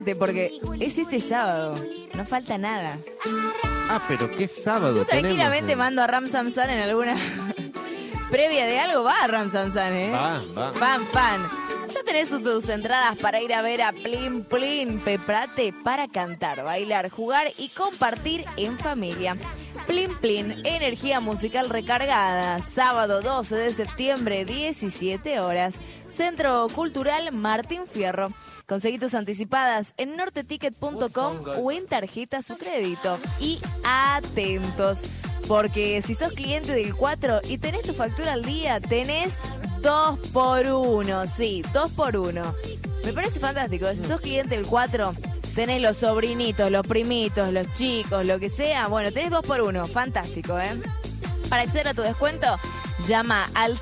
Porque es este sábado, no falta nada. Ah, pero qué sábado. Yo tranquilamente tenemos, mando a Ram Samsan en alguna previa de algo, va Ram Samsan, Va. Fan. Ya tenés tus entradas para ir a ver a Plin Plin. Prepárate para cantar, bailar, jugar y compartir en familia. Plin Plin, energía musical recargada. Sábado 12 de septiembre, 17 horas. Centro Cultural Martín Fierro. Conseguí tus anticipadas en norteticket.com o en tarjeta su crédito. Y atentos, porque si sos cliente del 4 y tenés tu factura al día, tenés 2x1. Sí, 2x1. Me parece fantástico. Si sos cliente del 4, tenés los sobrinitos, los primitos, los chicos, lo que sea. Bueno, tenés 2x1. Fantástico, ¿eh? Para acceder a tu descuento, llama al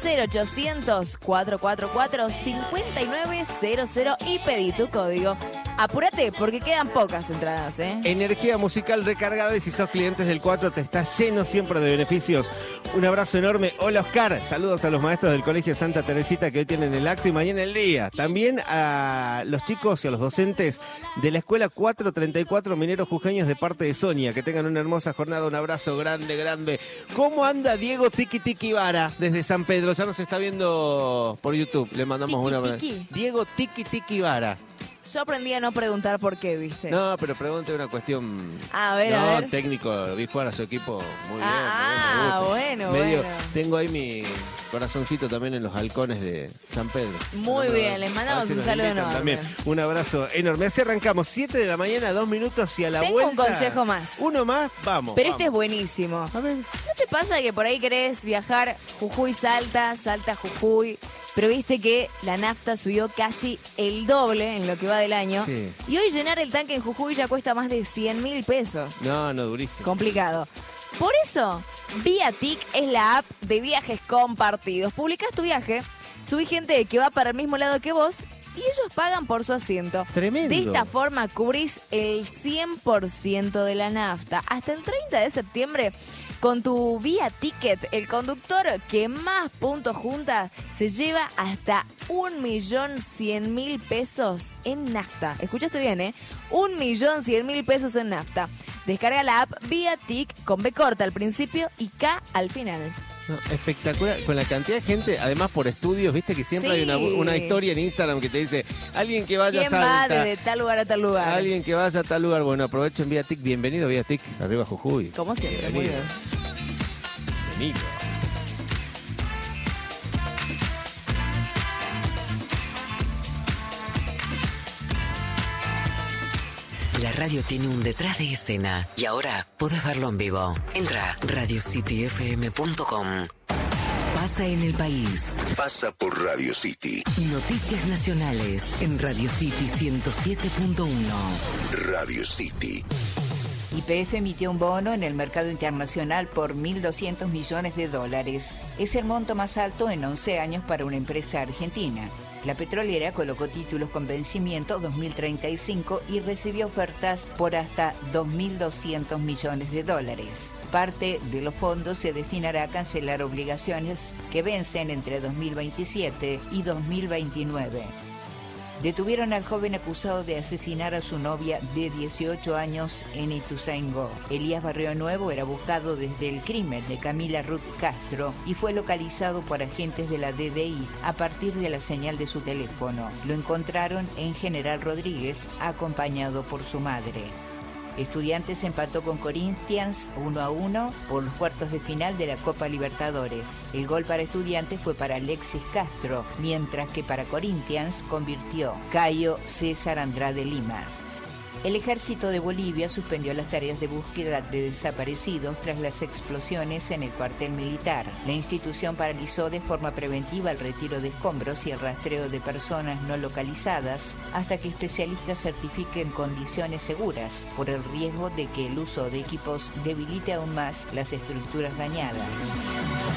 0800-444-5900 y pedí tu código. Apúrate porque quedan pocas entradas, ¿eh? Energía musical recargada y si sos clientes del 4 te está lleno siempre de beneficios. Un abrazo enorme. Hola Oscar, saludos a los maestros del Colegio Santa Teresita que hoy tienen el acto y mañana el día. También a los chicos y a los docentes de la Escuela 434 Mineros Jujeños de parte de Sonia. Que tengan una hermosa jornada, un abrazo grande. ¿Cómo anda Diego Tiki Tiki Vara desde San Pedro? Ya nos está viendo por YouTube, le mandamos una... Diego Tiki Tiki Vara. Yo aprendí a no preguntar por qué, ¿viste? No, pero pregunte una cuestión... A ver. Técnico, vi jugar a su equipo muy bien. Bueno. Tengo ahí mi corazoncito también en los halcones de San Pedro. Muy bien, les mandamos un saludo enorme. También. Un abrazo enorme. Así arrancamos, 7 de la mañana, 2 minutos y a la vuelta... Tengo un consejo más. Uno más, vamos. Pero este es buenísimo. A ver. ¿No te pasa que por ahí querés viajar Jujuy-Salta, Salta-Jujuy? Pero viste que la nafta subió casi el doble en lo que va del año. Sí. Y hoy llenar el tanque en Jujuy ya cuesta más de 100.000 pesos. No, durísimo. Complicado. Por eso, Viatic es la app de viajes compartidos. Publicás tu viaje, subí gente que va para el mismo lado que vos y ellos pagan por su asiento. Tremendo. De esta forma cubrís el 100% de la nafta. Hasta el 30 de septiembre... Con tu Vía Ticket, el conductor que más puntos junta se lleva hasta 1.100.000 pesos en nafta. Escuchaste bien, ¿eh? 1.100.000 pesos en nafta. Descarga la app Vía Tic con B corta al principio y K al final. No, espectacular, con la cantidad de gente, además por estudios, viste que siempre hay una historia en Instagram que te dice alguien que vaya a Salta. ¿Quién va desde tal lugar a tal lugar? Alguien que vaya a tal lugar. Bueno, aprovechen Vía Tic, bienvenido Vía Tic, arriba Jujuy. Como siempre, bienvenido. muy bien. Bienvenido. La radio tiene un detrás de escena y ahora podés verlo en vivo. Entra a radiocityfm.com. Pasa en el país. Pasa por Radio City. Noticias nacionales en Radio City 107.1. Radio City. YPF emitió un bono en el mercado internacional por $1.200 millones. Es el monto más alto en 11 años para una empresa argentina. La petrolera colocó títulos con vencimiento 2035 y recibió ofertas por hasta $2.200 millones. Parte de los fondos se destinará a cancelar obligaciones que vencen entre 2027 y 2029. Detuvieron al joven acusado de asesinar a su novia de 18 años en Ituzaingó. Elías Barrio Nuevo era buscado desde el crimen de Camila Ruth Castro y fue localizado por agentes de la DDI a partir de la señal de su teléfono. Lo encontraron en General Rodríguez, acompañado por su madre. Estudiantes empató con Corinthians 1-1 por los cuartos de final de la Copa Libertadores. El gol para Estudiantes fue para Alexis Castro, mientras que para Corinthians convirtió Cayo César Andrade Lima. El ejército de Bolivia suspendió las tareas de búsqueda de desaparecidos tras las explosiones en el cuartel militar. La institución paralizó de forma preventiva el retiro de escombros y el rastreo de personas no localizadas hasta que especialistas certifiquen condiciones seguras por el riesgo de que el uso de equipos debilite aún más las estructuras dañadas.